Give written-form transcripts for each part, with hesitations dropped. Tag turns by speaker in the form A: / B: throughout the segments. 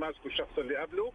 A: ماسكه الشخص اللي قبله.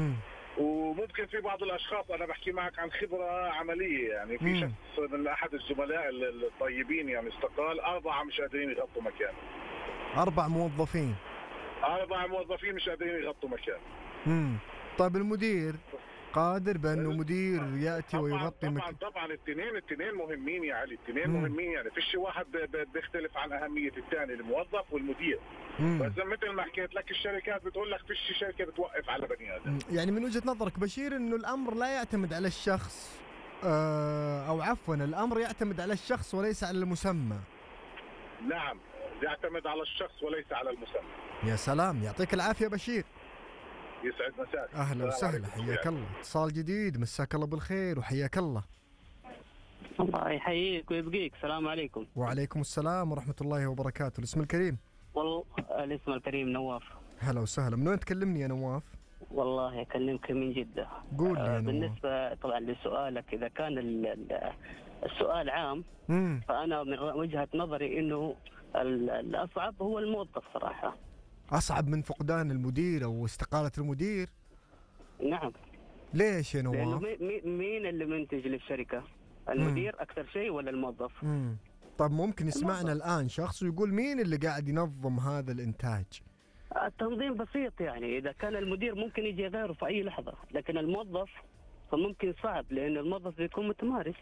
A: وممكن في بعض الاشخاص، انا بحكي معك عن خبره عمليه، يعني في شخص من احد الزملاء الطيبين يعني استقال، 4 مش قادرين يغطوا مكانه.
B: 4 موظفين
A: 4 موظفين مش قادرين يغطوا مكانه.
B: طيب المدير قادر بأنه مدير يأتي ويغطي
A: طبعا الاثنين مهمين يا علي، الاثنين مهمين، يعني فيش واحد بيختلف عن أهمية الثاني، الموظف والمدير. بس مثل ما حكيت لك الشركات بتقول لك فيش شركة بتوقف على بني آدم.
B: يعني من وجهة نظرك بشير إنه الأمر لا يعتمد على الشخص، أو عفوا الأمر يعتمد على الشخص وليس على المسمى.
A: نعم، يعتمد على الشخص وليس على المسمى.
B: يا سلام، يعطيك العافية بشير.
A: يسعد مساك.
B: أهلا وسهلا، حياك الله. اتصال جديد، مساك الله بالخير وحياك الله.
C: الله يحييك ويبقيك. السلام عليكم.
B: وعليكم السلام ورحمة الله وبركاته. الاسم الكريم؟
C: والله الاسم الكريم نواف.
B: هلا وسهلا، من وين تكلمني يا نواف؟
C: والله أكلمك من جدة.
B: قول لي يا نواف.
C: بالنسبة طبعا لسؤالك، إذا كان السؤال عام، فأنا من وجهة نظري إنه الأصعب هو الموظف صراحة.
B: أصعب من فقدان المدير أو استقالة المدير؟
C: نعم.
B: ليش يا نواف؟
C: لأنه مين اللي منتج للشركة؟ المدير أكثر شيء ولا الموظف؟
B: طب ممكن يسمعنا الآن شخص ويقول مين اللي قاعد ينظم هذا الإنتاج؟
C: التنظيم بسيط، يعني إذا كان المدير ممكن يجي غيره في أي لحظة، لكن الموظف فممكن صعب، لأن الموظف بيكون متمارس.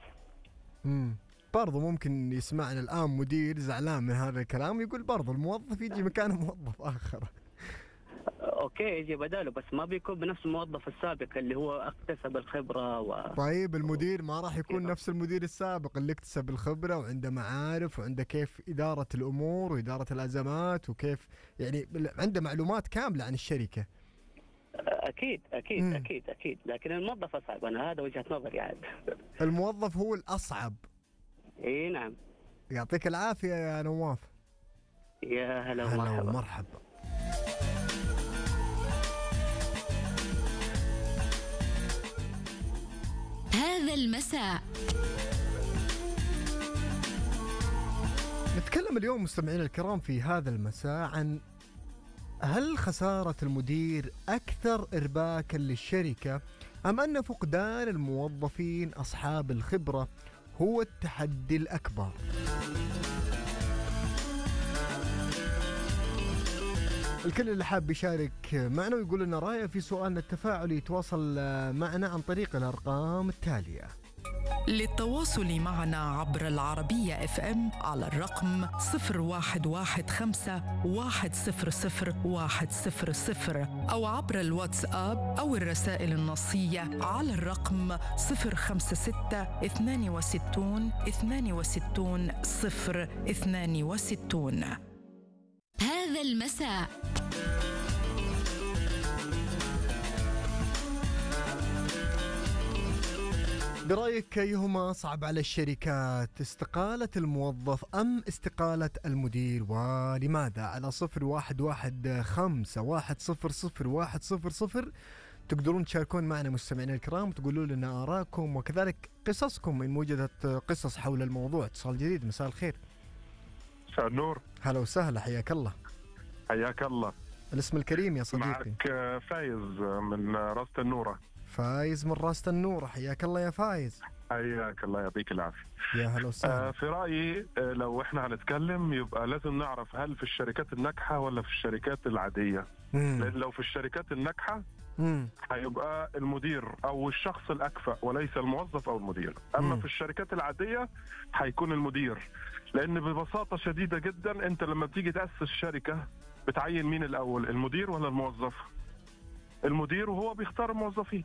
B: برضو ممكن يسمعنا الآن مدير زعلان من هذا الكلام ويقول برضو الموظف يجي مكانه موظف آخر.
C: اوكي، يجي بداله، بس ما بيكون بنفس الموظف السابق اللي هو اكتسب الخبره
B: طيب المدير ما راح يكون نفس المدير السابق اللي اكتسب الخبره وعنده معارف وعنده كيف اداره الامور واداره الازمات وكيف يعني عنده معلومات كامله عن الشركه.
C: اكيد اكيد اكيد اكيد، لكن الموظف اصعب. انا هذا وجهه نظري عاد.
B: الموظف هو الاصعب.
C: اي نعم.
B: يعطيك العافيه يا نواف.
C: يا هلا
B: ومرحبا.
D: هذا المساء
B: نتكلم اليوم مستمعينا الكرام في هذا المساء عن هل خسارة المدير أكثر إرباكا للشركة أم أن فقدان الموظفين أصحاب الخبرة هو التحدي الأكبر؟ الكل اللي حاب يشارك معنا ويقول لنا رأيه في سؤالنا التفاعلي يتواصل معنا عن طريق الأرقام التالية.
E: للتواصل معنا عبر العربية FM على الرقم 0115-100-100 أو عبر الواتساب أو الرسائل النصية على الرقم 056-62-62-62.
D: هذا المساء
B: برأيك أيهما صعب على الشركات، استقالة الموظف أم استقالة المدير، ولماذا؟ على 0115-100-100 تقدرون تشاركون معنا مستمعينا الكرام وتقولوا لنا آراءكم وكذلك قصصكم إن وجدت قصص حول الموضوع. اتصال جديد، مساء الخير.
F: مساء النور.
B: هلا وسهلا، حياك الله.
F: حياك الله.
B: الاسم الكريم يا صديقي؟
F: معك فايز من راس النورة.
B: فايز من راس النورة، حياك الله يا فايز.
F: حياك الله، يعطيك العافية.
B: يا هلا وسهلا.
F: في رأيي لو احنا هنتكلم يبقى لازم نعرف هل في الشركات الناجحة ولا في الشركات العادية. لأن لو في الشركات الناجحة هيبقى المدير أو الشخص الأكفأ وليس الموظف أو المدير. أما في الشركات العادية هيكون المدير، لأن ببساطة شديدة جدا أنت لما بتيجي تأسس شركة بتعين مين الأول، المدير ولا الموظف؟ المدير، وهو بيختار الموظفين.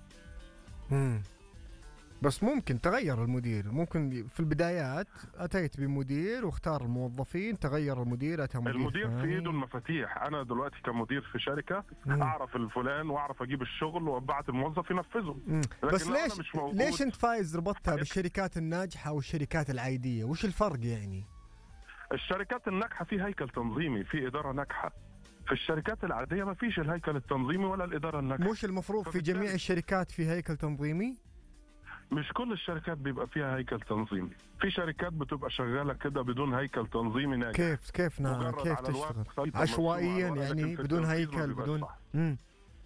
B: بس ممكن تغير المدير، ممكن في البدايات أتيت بمدير واختار الموظفين، تغير المدير أتى مدير.
F: المدير في إيده المفاتيح. أنا دلوقتي كمدير في شركة أعرف الفلان وأعرف أجيب الشغل وأبعت الموظف ينفذه.
B: بس ليش أنت فايز ربطتها بالشركات الناجحة والشركات العادية؟ وش الفرق يعني؟
F: الشركات الناجحة في هيكل تنظيمي، في إدارة ناجحة. في الشركات العادية ما فيش الهيكل التنظيمي ولا الإدارة الناجحة.
B: مش المفروض في جميع الشركات في هيكل تنظيمي؟
F: مش كل الشركات بيبقى فيها هيكل تنظيمي. في شركات بتبقى شغالة كده بدون هيكل تنظيمي ناجح.
B: كيف تشتغل عشوائيا يعني بدون هيكل بدون